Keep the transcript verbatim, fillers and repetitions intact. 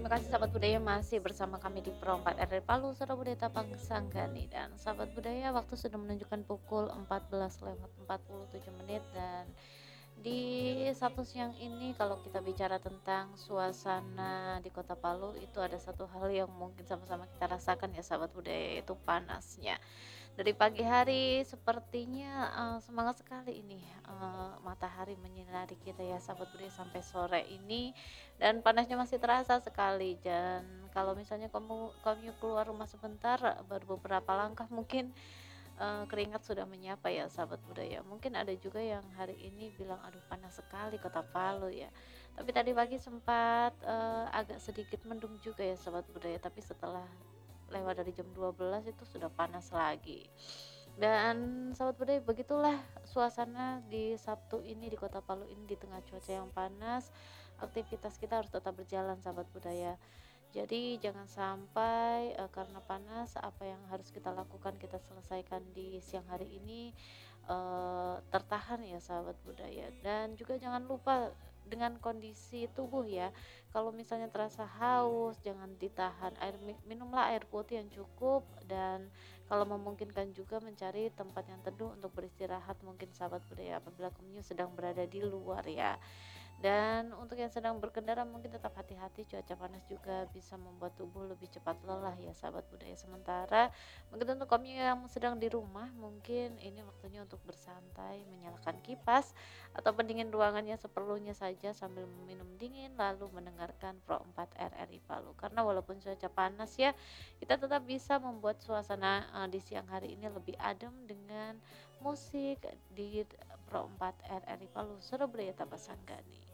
Terima kasih sahabat budaya masih bersama kami di Pro empat R R Palu, Suara Budaya Tapang Sanggani. Dan sahabat budaya, waktu sudah menunjukkan pukul empat belas lewat empat puluh tujuh menit. Dan di Sabtu siang ini kalau kita bicara tentang suasana di Kota Palu, itu ada satu hal yang mungkin sama-sama kita rasakan ya sahabat budaya, yaitu panasnya. Dari pagi hari sepertinya, eee, semangat sekali ini, eee, matahari menyinari kita ya sahabat budaya sampai sore ini, dan panasnya masih terasa sekali. Dan kalau misalnya kamu kamu keluar rumah sebentar, baru beberapa langkah mungkin, eee, keringat sudah menyapa ya sahabat budaya. Mungkin ada juga yang hari ini bilang, "Aduh panas sekali Kota Palu ya." Tapi tadi pagi sempat, eee, agak sedikit mendung juga ya sahabat budaya, tapi setelah lewat dari jam dua belas itu sudah panas lagi. Dan sahabat budaya, begitulah suasana di Sabtu ini di Kota Palu ini di tengah cuaca yang panas, aktivitas kita harus tetap berjalan sahabat budaya. Jadi jangan sampai, eee, karena panas apa yang harus kita lakukan kita selesaikan di siang hari ini, eee, tertahan ya sahabat budaya. Dan juga jangan lupa dengan kondisi tubuh ya, kalau misalnya terasa haus jangan ditahan, air mi minumlah air putih yang cukup, dan kalau memungkinkan juga mencari tempat yang teduh untuk beristirahat mungkin sahabat budaya apabila kamu sedang berada di luar ya. Dan untuk yang sedang berkendara mungkin tetap hati-hati, cuaca panas juga bisa membuat tubuh lebih cepat lelah ya sahabat budaya. Sementara mungkin untuk kamu yang sedang di rumah, mungkin ini waktunya untuk bersantai, menyalakan kipas atau pendingin ruangannya seperlunya saja sambil meminum dingin lalu mendengarkan Pro empat R R I Palu. Karena walaupun cuaca panas ya, kita tetap bisa membuat suasana eh, di siang hari ini lebih adem dengan musik di Pro empat R R I Palu, Surabaya Tapasanggani.